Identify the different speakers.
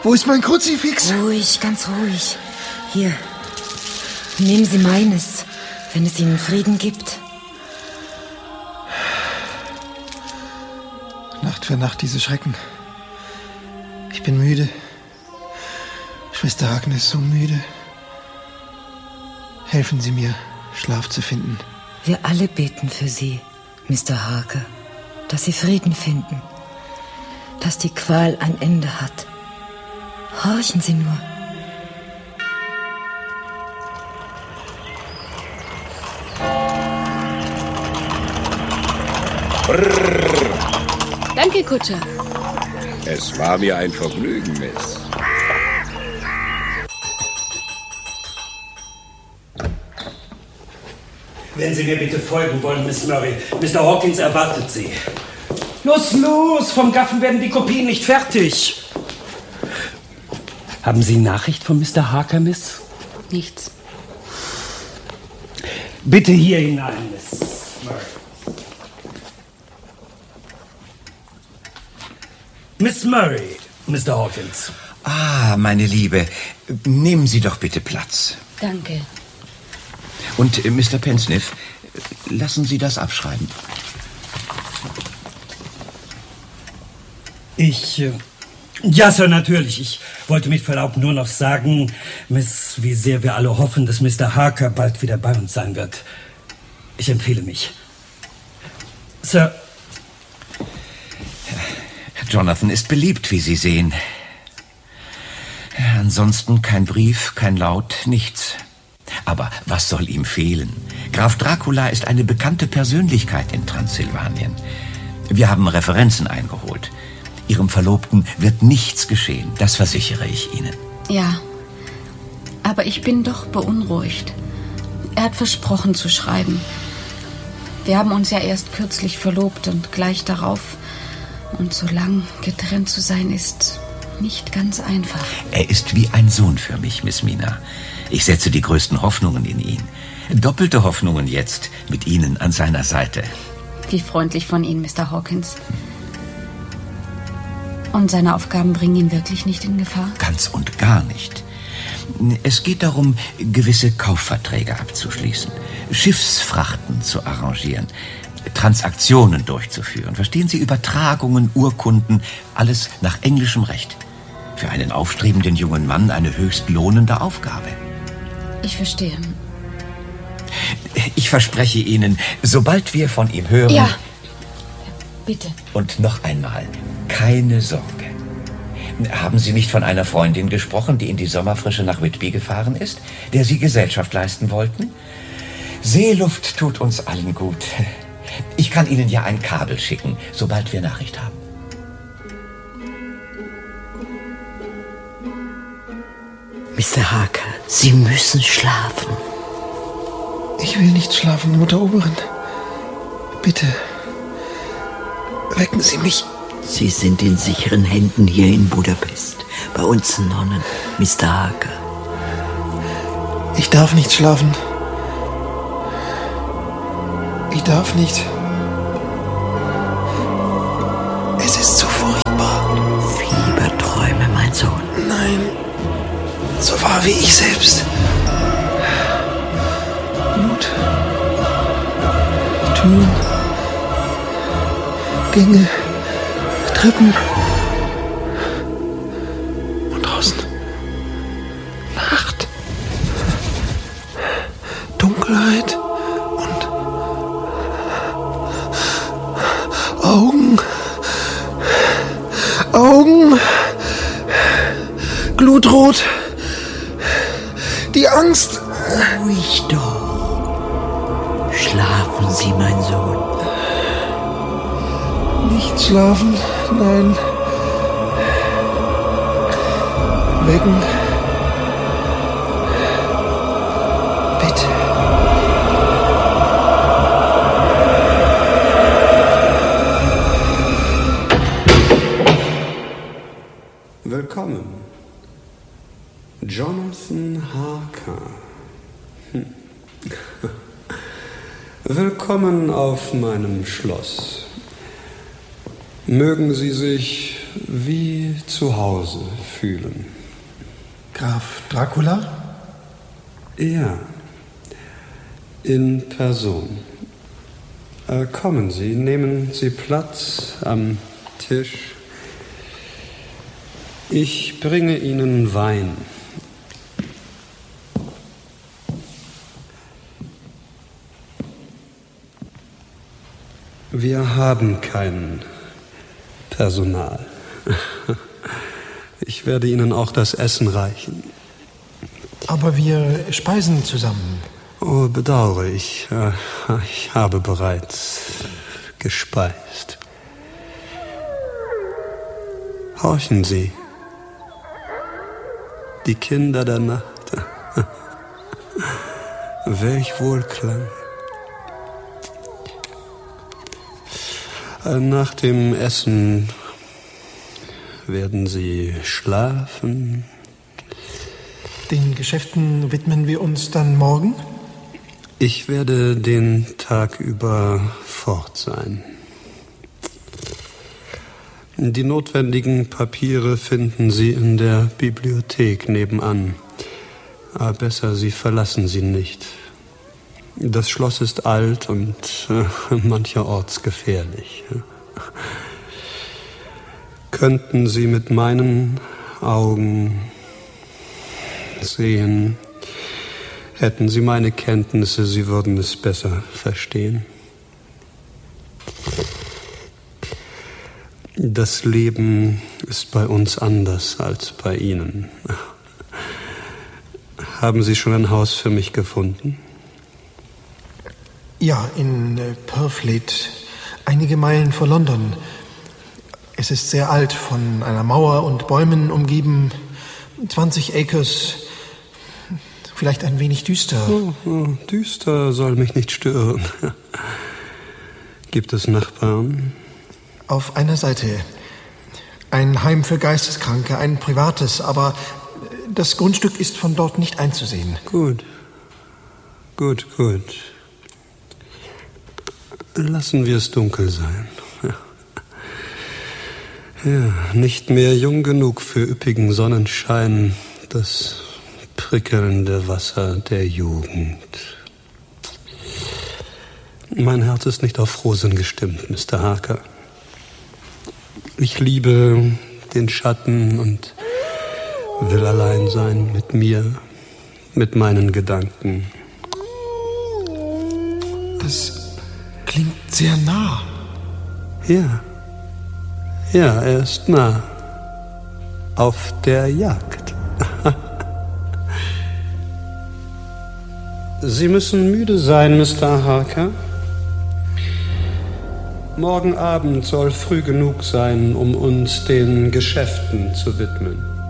Speaker 1: Wo ist mein Kruzifix?
Speaker 2: Ruhig, ganz ruhig. Hier, nehmen Sie meines, wenn es Ihnen Frieden gibt.
Speaker 1: Nacht für Nacht diese Schrecken. Ich bin müde. Schwester Agnes, so müde. Helfen Sie mir, Schlaf zu finden.
Speaker 2: Wir alle beten für Sie, Mr. Harker, dass Sie Frieden finden, dass die Qual ein Ende hat. Horchen Sie nur.
Speaker 3: Brrr.
Speaker 4: Danke, Kutscher.
Speaker 3: Es war mir ein Vergnügen, Miss.
Speaker 5: Wenn Sie mir bitte folgen wollen, Miss Murray. Mr. Hawkins erwartet Sie. Los, los! Vom Gaffen werden die Kopien nicht fertig. Haben Sie Nachricht von Mr. Harker, Miss?
Speaker 4: Nichts.
Speaker 5: Bitte hier hinein, Miss Murray. Miss Murray, Mr. Hawkins.
Speaker 6: Ah, meine Liebe, nehmen Sie doch bitte Platz.
Speaker 4: Danke.
Speaker 6: Und Mr. Pensniff, lassen Sie das abschreiben.
Speaker 5: Ja, Sir, natürlich. Ich wollte mit Verlaub nur noch sagen, Miss, wie sehr wir alle hoffen, dass Mr. Harker bald wieder bei uns sein wird. Ich empfehle mich. Sir.
Speaker 6: Jonathan ist beliebt, wie Sie sehen. Ansonsten kein Brief, kein Laut, nichts. Aber was soll ihm fehlen? Graf Dracula ist eine bekannte Persönlichkeit in Transsilvanien. Wir haben Referenzen eingeholt. Ihrem Verlobten wird nichts geschehen, das versichere ich Ihnen.
Speaker 4: Ja, aber ich bin doch beunruhigt. Er hat versprochen zu schreiben. Wir haben uns ja erst kürzlich verlobt und gleich darauf. Und so lang getrennt zu sein, ist nicht ganz einfach.
Speaker 6: Er ist wie ein Sohn für mich, Miss Mina. Ich setze die größten Hoffnungen in ihn. Doppelte Hoffnungen jetzt, mit Ihnen an seiner Seite.
Speaker 4: Wie freundlich von Ihnen, Mr. Hawkins. Und seine Aufgaben bringen ihn wirklich nicht in Gefahr?
Speaker 6: Ganz und gar nicht. Es geht darum, gewisse Kaufverträge abzuschließen, Schiffsfrachten zu arrangieren, Transaktionen durchzuführen. Verstehen Sie, Übertragungen, Urkunden, alles nach englischem Recht. Für einen aufstrebenden jungen Mann eine höchst lohnende Aufgabe.
Speaker 4: Ich verstehe.
Speaker 6: Ich verspreche Ihnen, sobald wir von ihm hören...
Speaker 4: Ja, bitte.
Speaker 6: Und noch einmal, keine Sorge. Haben Sie nicht von einer Freundin gesprochen, die in die Sommerfrische nach Whitby gefahren ist, der Sie Gesellschaft leisten wollten? Seeluft tut uns allen gut. Ich kann Ihnen ja ein Kabel schicken, sobald wir Nachricht haben.
Speaker 2: Mr. Harker, Sie müssen schlafen.
Speaker 1: Ich will nicht schlafen, Mutter Oberin. Bitte, wecken Sie mich.
Speaker 2: Sie sind in sicheren Händen hier in Budapest. Bei uns Nonnen, Mr. Harker.
Speaker 1: Ich darf nicht schlafen. Ich darf nicht. Es ist so furchtbar.
Speaker 2: Fieberträume, mein Sohn.
Speaker 1: Nein, so wahr wie ich selbst. Blut. Türen. Gänge. Treppen. Und draußen. Nacht. Dunkelheit. Und Augen. Augen. Glutrot. Die Angst.
Speaker 2: Ruhig doch. Schlafen Sie, mein Sohn.
Speaker 1: Nicht schlafen, nein. Wecken. Bitte.
Speaker 7: Willkommen, Jonathan Harker. Willkommen auf meinem Schloss. Mögen Sie sich wie zu Hause fühlen.
Speaker 1: Graf Dracula?
Speaker 7: Ja, in Person. Kommen Sie, nehmen Sie Platz am Tisch. Ich bringe Ihnen Wein. Wir haben kein Personal. Ich werde Ihnen auch das Essen reichen.
Speaker 1: Aber wir speisen zusammen.
Speaker 7: Oh, bedauere ich. Ich habe bereits gespeist. Horchen Sie. Die Kinder der Nacht. Welch Wohlklang. Nach dem Essen werden Sie schlafen.
Speaker 1: Den Geschäften widmen wir uns dann morgen?
Speaker 7: Ich werde den Tag über fort sein. Die notwendigen Papiere finden Sie in der Bibliothek nebenan. Aber besser, Sie verlassen sie nicht. Das Schloss ist alt und mancherorts gefährlich. Könnten Sie mit meinen Augen sehen, hätten Sie meine Kenntnisse, Sie würden es besser verstehen. Das Leben ist bei uns anders als bei Ihnen. Haben Sie schon ein Haus für mich gefunden?
Speaker 1: Ja, in Purfleet, einige Meilen vor London. Es ist sehr alt, von einer Mauer und Bäumen umgeben, 20 Acres, vielleicht ein wenig düster.
Speaker 7: Düster soll mich nicht stören. Gibt es Nachbarn?
Speaker 1: Auf einer Seite ein Heim für Geisteskranke, ein privates, aber das Grundstück ist von dort nicht einzusehen.
Speaker 7: Gut. Lassen wir es dunkel sein. Ja, nicht mehr jung genug für üppigen Sonnenschein, das prickelnde Wasser der Jugend. Mein Herz ist nicht auf Rosen gestimmt, Mr. Harker. Ich liebe den Schatten und will allein sein mit mir, mit meinen Gedanken.
Speaker 1: Das klingt sehr nah.
Speaker 7: Ja, er ist nah. Auf der Jagd. Sie müssen müde sein, Mr. Harker. Morgen Abend soll früh genug sein, um uns den Geschäften zu widmen.